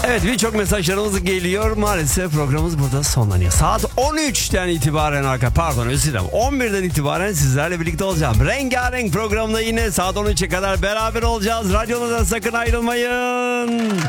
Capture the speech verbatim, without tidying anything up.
Evet, birçok mesajlarımız geliyor. Maalesef programımız burada sonlanıyor. Saat on üçten itibaren arka pardon özür dilerim on birden itibaren sizlerle birlikte olacağım. Rengarenk programda yine saat on üçe kadar beraber olacağız. Radyodan sakın ayrılmayın.